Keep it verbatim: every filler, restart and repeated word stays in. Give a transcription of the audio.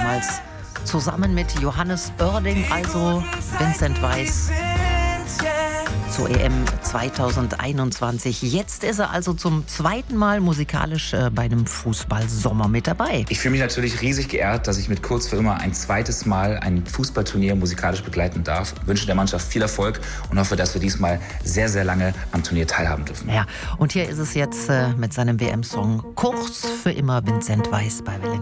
damals zusammen mit Johannes Oerding, also Vincent Weiss, zur E M zweitausendeinundzwanzig. Jetzt ist er also zum zweiten Mal musikalisch äh, bei einem Fußballsommer mit dabei. Ich fühle mich natürlich riesig geehrt, dass ich mit Kurz für immer ein zweites Mal ein Fußballturnier musikalisch begleiten darf. Ich wünsche der Mannschaft viel Erfolg und hoffe, dass wir diesmal sehr, sehr lange am Turnier teilhaben dürfen. Ja, und hier ist es jetzt äh, mit seinem W M-Song Kurz für immer Vincent Weiss bei Welle.